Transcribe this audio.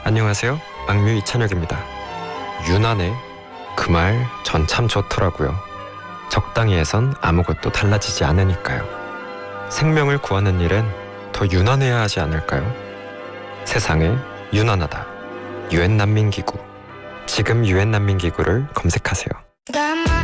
안녕하세요. 악뮤 이찬혁입니다. 유난해 그 말 전 참 좋더라고요. 적당히 해선 아무것도 달라지지 않으니까요. 생명을 구하는 일엔 더 유난해야 하지 않을까요? 세상에 유난하다. 유엔 난민기구. 지금 유엔 난민기구를 검색하세요.